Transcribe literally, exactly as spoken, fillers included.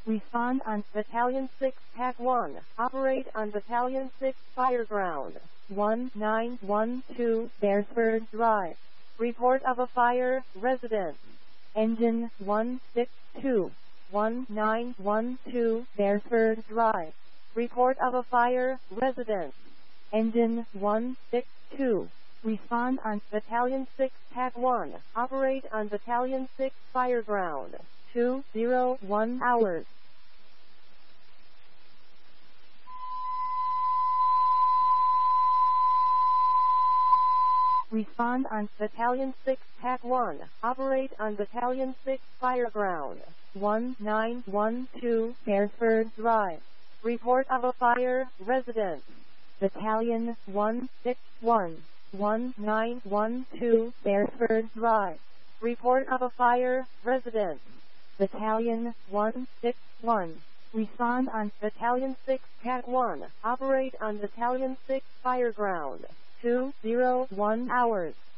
Respond on Battalion six Pack one. Operate on Battalion six Fireground. one nine one two Beresford Drive. Report of a fire, residence. Engine one six two. one nine one two Beresford Drive. Report of a fire, residence. Engine one six two. Respond on Battalion six Pack one. Operate on Battalion six Fireground. two oh one hours. Respond on Battalion six Pack one. Operate on Battalion six Fireground. one nine one two Beresford Drive. Report of a fire, residence. Battalion one six one. one nine one two Beresford Drive. Report of a fire, residence. Battalion one six one. Respond on Battalion six Pack one. Operate on Battalion six Fireground. two oh one hours.